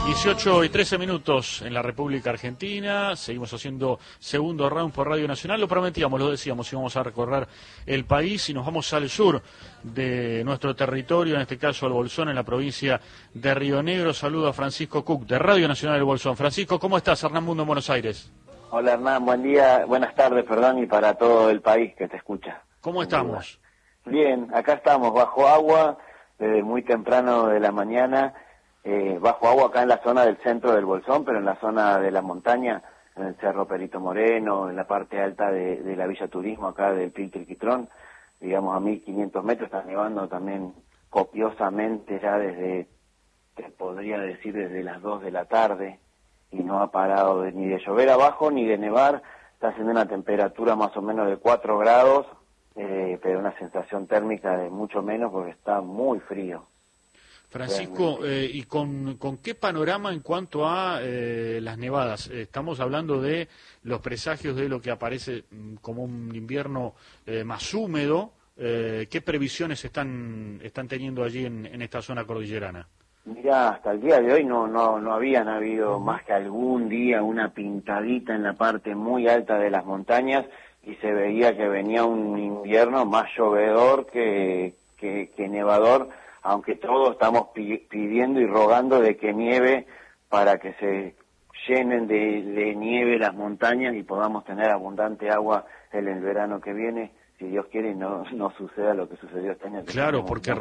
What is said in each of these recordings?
18:13 en la República Argentina. Seguimos haciendo segundo round por Radio Nacional. Lo prometíamos, lo decíamos, íbamos a recorrer el país y nos vamos al sur de nuestro territorio, en este caso al Bolsón, en la provincia de Río Negro. Saludo a Francisco Cook, de Radio Nacional del Bolsón. Francisco, ¿cómo estás? Hernán Mundo en Buenos Aires. Hola Hernán, buen día, buenas tardes, perdón, y para todo el país que te escucha. ¿Cómo estamos? Bien, acá estamos, bajo agua, desde muy temprano de la mañana, bajo agua acá en la zona del centro del Bolsón, pero en la zona de la montaña, en el Cerro Perito Moreno, en la parte alta de la Villa Turismo, acá del Piltriquitrón, digamos a 1500 metros, está nevando también copiosamente ya desde, te podría decir, desde las 2 de la tarde, y no ha parado ni de llover abajo ni de nevar. Está haciendo una temperatura más o menos de 4 grados, pero una sensación térmica de mucho menos porque está muy frío. Francisco, ¿y con qué panorama en cuanto a las nevadas? Estamos hablando de los presagios de lo que aparece como un invierno más húmedo. ¿Qué previsiones están teniendo allí en esta zona cordillerana? Mirá, hasta el día de hoy no habían habido más que algún día una pintadita en la parte muy alta de las montañas y se veía que venía un invierno más llovedor que nevador, aunque todos estamos pidiendo y rogando de que nieve para que se llenen de nieve las montañas y podamos tener abundante agua en el verano que viene. Si Dios quiere y no suceda lo que sucedió este año. Claro, porque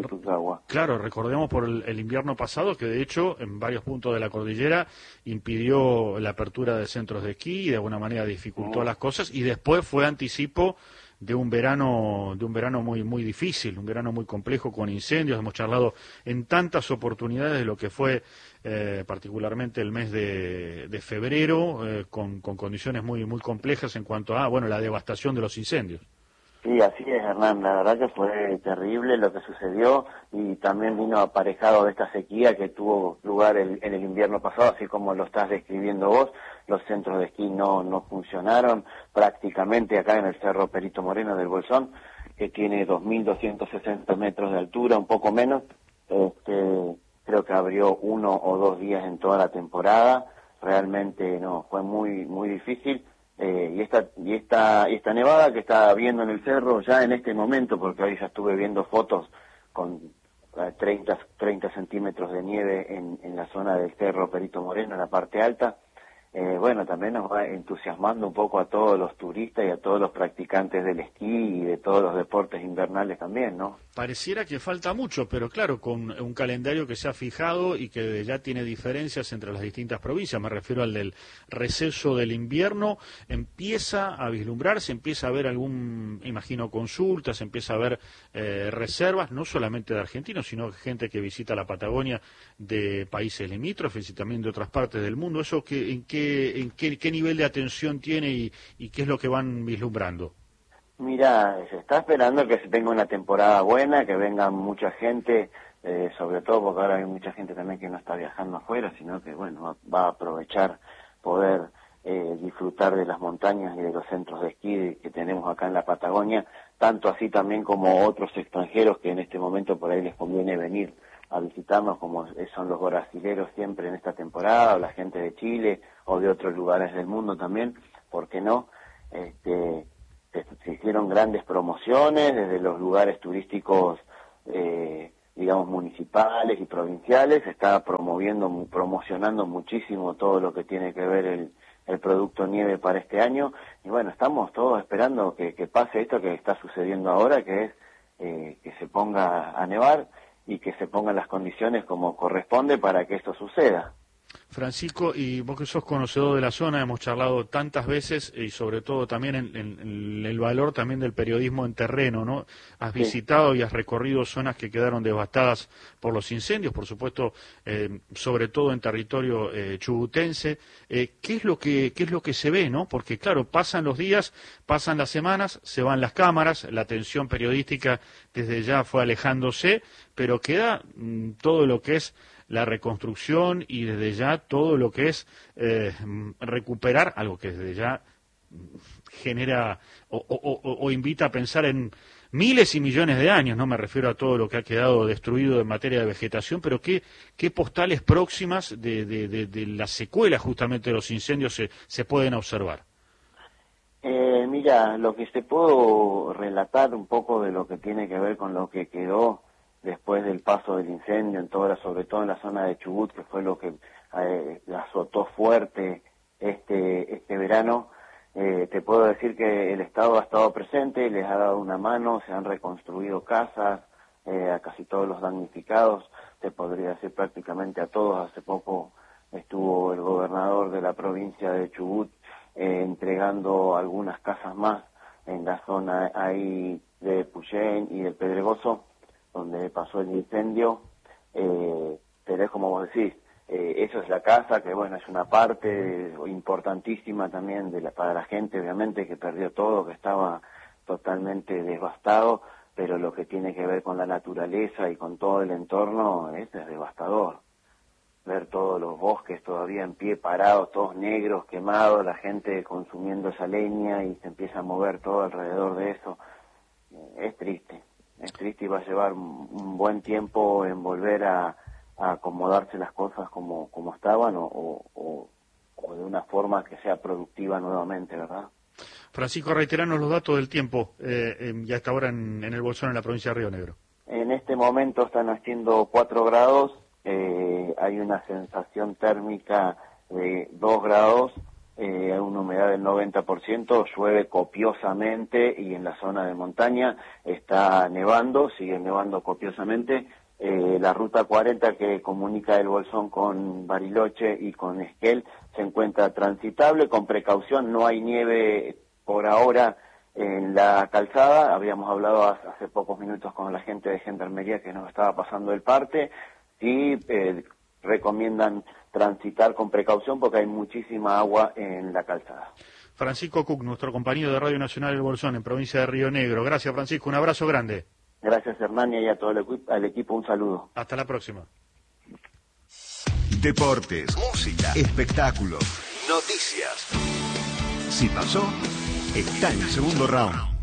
recordemos por el invierno pasado que de hecho en varios puntos de la cordillera impidió la apertura de centros de esquí y de alguna manera dificultó las cosas, y después fue anticipo de un verano muy difícil, un verano muy complejo con incendios. Hemos charlado en tantas oportunidades de lo que fue particularmente el mes de febrero, con condiciones muy complejas en cuanto a la devastación de los incendios. Sí, así es, Hernán, la verdad que fue terrible lo que sucedió y también vino aparejado de esta sequía que tuvo lugar en el invierno pasado, así como lo estás describiendo vos. Los centros de esquí no funcionaron prácticamente acá en el Cerro Perito Moreno del Bolsón, que tiene 2.260 metros de altura, un poco menos. Creo que abrió 1 o 2 días en toda la temporada. Realmente fue muy difícil. Y esta nevada que está viendo en el cerro ya en este momento, porque hoy ya estuve viendo fotos con 30 centímetros de nieve en la zona del Cerro Perito Moreno, en la parte alta, también nos va entusiasmando un poco a todos los turistas y a todos los practicantes del esquí y de todos los deportes invernales también, ¿no? Pareciera que falta mucho, pero claro, con un calendario que se ha fijado y que ya tiene diferencias entre las distintas provincias, me refiero al del receso del invierno, empieza a vislumbrarse, empieza a haber imagino, consultas, empieza a haber reservas, no solamente de argentinos, sino gente que visita la Patagonia de países limítrofes y también de otras partes del mundo. ¿Eso en qué nivel de atención tiene y qué es lo que van vislumbrando? Mira, se está esperando que se tenga una temporada buena, que venga mucha gente, sobre todo porque ahora hay mucha gente también que no está viajando afuera, sino que va a aprovechar poder disfrutar de las montañas y de los centros de esquí que tenemos acá en la Patagonia, tanto así también como otros extranjeros que en este momento por ahí les conviene venir a visitarnos, como son los brasileros siempre en esta temporada, o la gente de Chile o de otros lugares del mundo también, ¿por qué no? Se hicieron grandes promociones desde los lugares turísticos, digamos, municipales y provinciales. Se está promocionando muchísimo todo lo que tiene que ver el producto nieve para este año. Y estamos todos esperando que pase esto que está sucediendo ahora, que es que se ponga a nevar y que se pongan las condiciones como corresponde para que esto suceda. Francisco, y vos que sos conocedor de la zona, hemos charlado tantas veces y sobre todo también en el valor también del periodismo en terreno, ¿no? Has visitado y has recorrido zonas que quedaron devastadas por los incendios, por supuesto, sobre todo en territorio chubutense. ¿Qué es lo que se ve, no? Porque claro, pasan los días, pasan las semanas, se van las cámaras, la atención periodística desde ya fue alejándose, pero queda todo lo que es la reconstrucción y desde ya todo lo que es recuperar algo que desde ya genera o invita a pensar en miles y millones de años, no me refiero a todo lo que ha quedado destruido en materia de vegetación, pero qué postales próximas de las secuelas justamente de los incendios se pueden observar. Mira, lo que te puedo relatar un poco de lo que tiene que ver con lo que quedó después del paso del incendio, sobre todo en la zona de Chubut, que fue lo que azotó fuerte este verano. Te puedo decir que el Estado ha estado presente, les ha dado una mano, se han reconstruido casas, a casi todos los damnificados, te podría decir prácticamente a todos. Hace poco estuvo el gobernador de la provincia de Chubut entregando algunas casas más en la zona ahí de Puyén y del Pedregoso, donde pasó el incendio. Pero es como vos decís, eso es la casa, que bueno, es una parte importantísima también para la gente, obviamente, que perdió todo, que estaba totalmente devastado, pero lo que tiene que ver con la naturaleza y con todo el entorno es devastador. Ver todos los bosques todavía en pie, parados, todos negros, quemados, la gente consumiendo esa leña y se empieza a mover todo alrededor de eso. Es triste y va a llevar un buen tiempo en volver a acomodarse las cosas como estaban o de una forma que sea productiva nuevamente, ¿verdad? Francisco, reiteranos los datos del tiempo y hasta ahora en el Bolsón, en la provincia de Río Negro. En este momento están haciendo 4 grados, hay una sensación térmica de 2 grados, hay una humedad del 90%, llueve copiosamente y en la zona de montaña está nevando, sigue nevando copiosamente. La ruta 40 que comunica el Bolsón con Bariloche y con Esquel se encuentra transitable, con precaución, no hay nieve por ahora en la calzada. Habíamos hablado hace pocos minutos con la gente de Gendarmería que nos estaba pasando el parte y recomiendan transitar con precaución porque hay muchísima agua en la calzada. Francisco Cook, nuestro compañero de Radio Nacional El Bolsón, en provincia de Río Negro. Gracias, Francisco, un abrazo grande. Gracias, Hernania, y a todo el equipo un saludo. Hasta la próxima. Deportes, música, espectáculos, noticias. Si pasó, está en el segundo round.